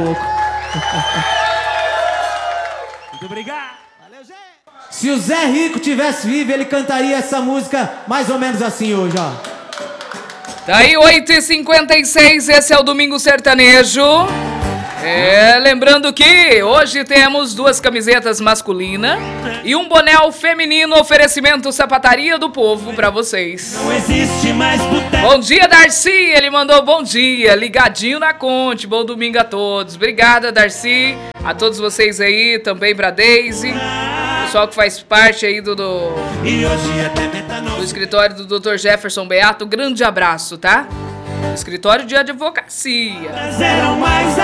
pouco. Muito obrigado. Valeu, Zé. Se o Zé Rico tivesse vivo, ele cantaria essa música mais ou menos assim hoje, ó. Daí 8h56, esse é o Domingo Sertanejo. Lembrando que hoje temos 2 camisetas masculinas e um boné feminino, oferecimento Sapataria do Povo pra vocês. Não existe mais boteco. Bom dia, Darcy, ele mandou bom dia, ligadinho na Conte, bom domingo a todos. Obrigada, Darcy, a todos vocês aí, também pra Daisy, pessoal que faz parte aí do escritório do Dr. Jefferson Beato, grande abraço, tá? Escritório de advocacia. Eram mais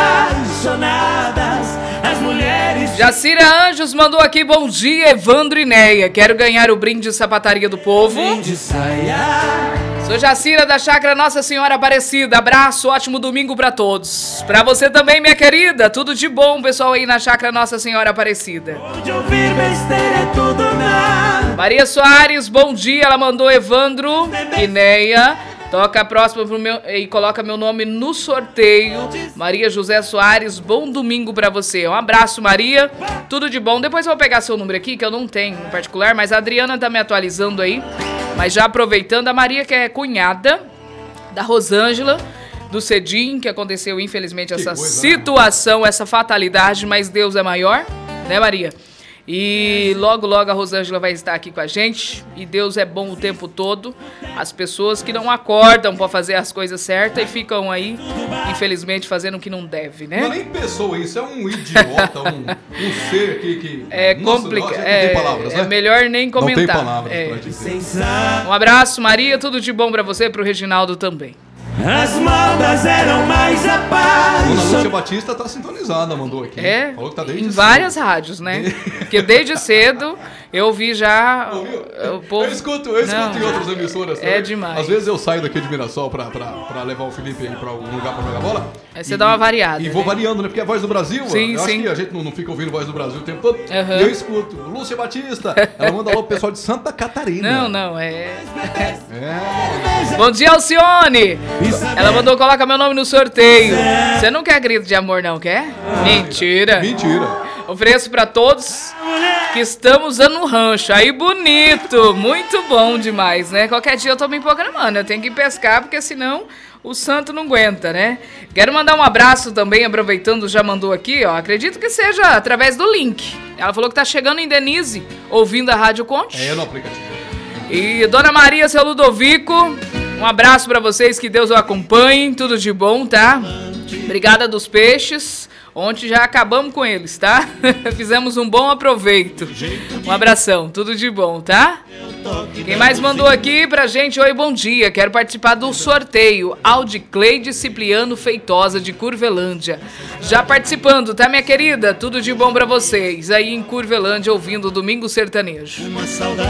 apaixonadas as mulheres. Jacira Anjos mandou aqui, bom dia, Evandro e Neia. Quero ganhar o brinde Sapataria do Povo. Sou Jacira da Chácara Nossa Senhora Aparecida. Abraço, ótimo domingo pra todos. Pra você também, minha querida. Tudo de bom, pessoal, aí na Chácara Nossa Senhora Aparecida. De ouvir besteira é tudo nada. Maria Soares, bom dia. Ela mandou Evandro e Neia. Toca a próxima pro e coloca meu nome no sorteio. Maria José Soares, bom domingo pra você. Um abraço, Maria. Tudo de bom. Depois eu vou pegar seu número aqui, que eu não tenho em particular, mas a Adriana tá me atualizando aí. Mas já aproveitando, a Maria, que é cunhada da Rosângela, do Cedim, que aconteceu, infelizmente, essa situação, essa fatalidade, mas Deus é maior, né, Maria? E logo, logo a Rosângela vai estar aqui com a gente. E Deus é bom o tempo todo. As pessoas que não acordam para fazer as coisas certas e ficam aí, infelizmente, fazendo o que não deve, né? Não é nem pessoa isso, é um idiota, um ser que... É complicado. Não tem palavras, né? É melhor nem comentar. Não tem palavras pra dizer. Um abraço, Maria. Tudo de bom para você e pro Reginaldo também. As maldas eram mais Dona apaixonadas. Lúcia Batista tá sintonizada, mandou aqui. Falou que tá desde em cedo. várias rádios, né? Porque desde cedo eu vi já o povo... Eu escuto em outras emissoras também. É demais. Às vezes eu saio daqui de Mirassol pra levar o Felipe aí pra algum lugar pra jogar bola. Aí você dá uma variada, E vou né? variando, né? Porque a Voz do Brasil, Sim, eu acho sim. que a gente não fica ouvindo Voz do Brasil o tempo todo. E eu escuto. Lúcia Batista, ela manda lá o pessoal de Santa Catarina. Não, Bom dia, Alcione! Ela mandou, coloca meu nome no sorteio. Você não quer grito de amor, não quer? Mentira. Ofereço pra todos que estamos no rancho. Aí, bonito. Muito bom demais, né? Qualquer dia eu tô me programando. Eu tenho que pescar, porque senão o santo não aguenta, né? Quero mandar um abraço também, aproveitando, já mandou aqui, ó. Acredito que seja através do link. Ela falou que tá chegando em Denise, ouvindo a Rádio Conte. É no aplicativo. E Dona Maria, seu Ludovico, um abraço pra vocês, que Deus o acompanhe, tudo de bom, tá? Obrigada dos peixes, ontem já acabamos com eles, tá? Fizemos um bom aproveito. Um abração, tudo de bom, tá? Quem mais mandou aqui pra gente? Oi, bom dia, quero participar do sorteio. Audicleide Cipriano Feitosa, de Curvelândia. Já participando, tá, minha querida? Tudo de bom pra vocês, aí em Curvelândia, ouvindo o Domingo Sertanejo. Uma saudade